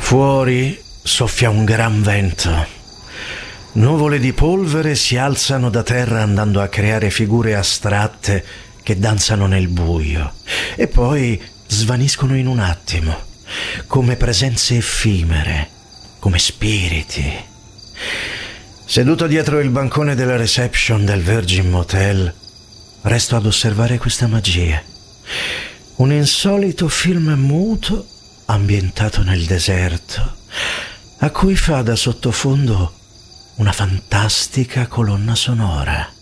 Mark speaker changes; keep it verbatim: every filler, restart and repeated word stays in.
Speaker 1: Fuori soffia un gran vento. Nuvole di polvere si alzano da terra andando a creare figure astratte che danzano nel buio e poi svaniscono in un attimo, come presenze effimere, come spiriti. Seduto dietro il bancone della reception del Virgin Motel, resto ad osservare questa magia. Un insolito film muto ambientato nel deserto, a cui fa da sottofondo una fantastica colonna sonora.